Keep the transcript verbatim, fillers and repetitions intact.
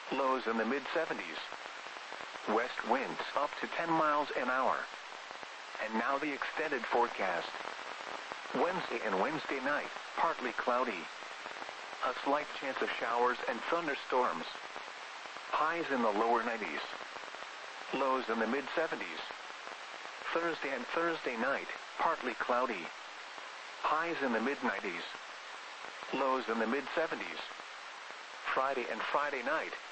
Lows in the mid seventies. West winds up to ten miles an hour. And now the extended forecast. Wednesday and Wednesday night, partly cloudy. A slight chance of showers and thunderstorms. Highs in the lower nineties. Lows in the mid seventies. Thursday and Thursday night, partly cloudy. Highs in the mid nineties. Lows in the mid seventies. Friday and Friday night,